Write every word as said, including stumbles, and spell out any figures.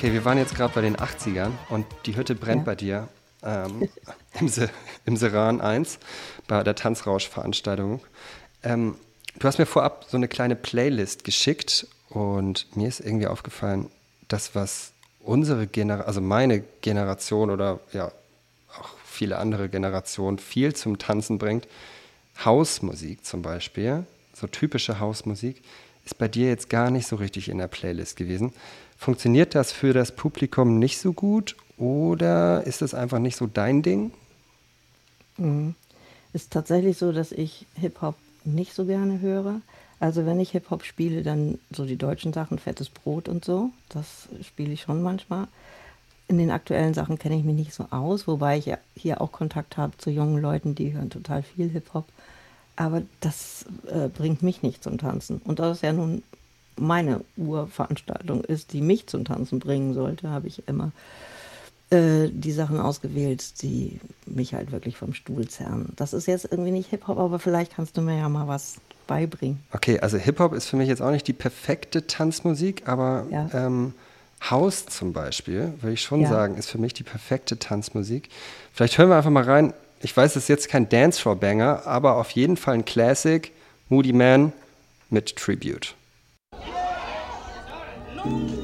Okay, wir waren jetzt gerade bei den achtzigern und die Hütte brennt Ja. bei dir ähm, im, Se im Seran eins bei der Tanzrausch-Veranstaltung. Ähm, du hast mir vorab so eine kleine Playlist geschickt und mir ist irgendwie aufgefallen, das, was unsere Generation, also meine Generation oder ja auch viele andere Generationen viel zum Tanzen bringt, Hausmusik zum Beispiel, so typische Hausmusik, ist bei dir jetzt gar nicht so richtig in der Playlist gewesen. Funktioniert das für das Publikum nicht so gut oder ist das einfach nicht so dein Ding? Mhm. Ist tatsächlich so, dass ich Hip-Hop nicht so gerne höre. Also wenn ich Hip-Hop spiele, dann so die deutschen Sachen, Fettes Brot und so. Das spiele ich schon manchmal. In den aktuellen Sachen kenne ich mich nicht so aus, wobei ich ja hier auch Kontakt habe zu jungen Leuten, die hören total viel Hip-Hop. Aber das äh, bringt mich nicht zum Tanzen. Und das ist ja nun meine Urveranstaltung ist, die mich zum Tanzen bringen sollte, habe ich immer äh, die Sachen ausgewählt, die mich halt wirklich vom Stuhl zerren. Das ist jetzt irgendwie nicht Hip-Hop, aber vielleicht kannst du mir ja mal was beibringen. Okay, also Hip-Hop ist für mich jetzt auch nicht die perfekte Tanzmusik, aber Ja, ähm, House zum Beispiel, würde ich schon ja. sagen, ist für mich die perfekte Tanzmusik. Vielleicht hören wir einfach mal rein. Ich weiß, es ist jetzt kein Dancefloor-Banger, aber auf jeden Fall ein Classic, Moody Man mit Tribute. No.